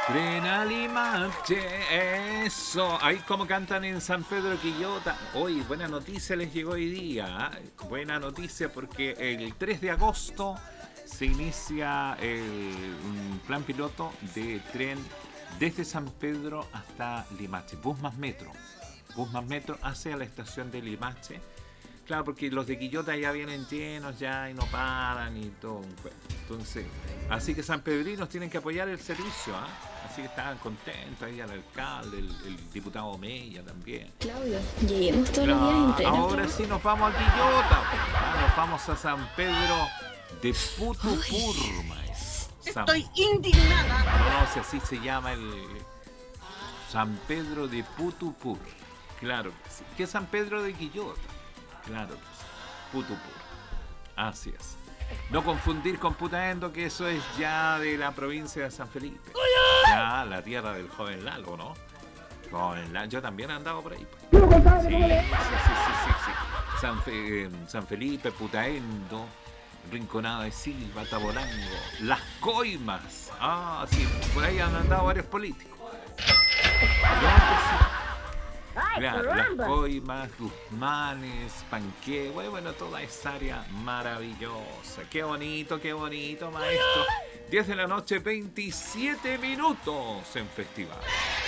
Frena Limache, eso. Ahí como cantan en San Pedro Quillota. Hoy, buena noticia les llegó hoy día. Buena noticia porque el 3 de agosto se inicia un plan piloto de tren desde San Pedro hasta Limache. Bus más metro. Bus más metro hacia la estación de Limache. Claro, porque los de Quillota ya vienen llenos ya y no paran y todo un cuento. Entonces, así que sanpedrinos tienen que apoyar el servicio, ¿ah? Así que estaban contentos ahí el alcalde, el diputado Mella también. Claudio, lleguemos todos los Claro, días en tren. ahora sí nos vamos a Quillota. Nos vamos a San Pedro de Putupur, maestro. Estoy indignada. No, si así se llama el San Pedro de Putupur. Claro que sí. ¿Qué es San Pedro de Quillota? Claro que sí. Putupur. Así es. No confundir con Putaendo, que eso es ya de la provincia de San Felipe. Ya la tierra del joven Lalo, ¿no? Joven Lalo. Yo también he andado por ahí. Sí, sí. San Felipe, Putaendo, Rinconada de Silva, Tabolango, Las Coimas. Ah, sí, por ahí han andado varios políticos. Claro, Las Coimas, Guzmanes, Panqué, bueno, toda esa área maravillosa. Qué bonito, maestro. 10 de la noche, 27 minutos en festival.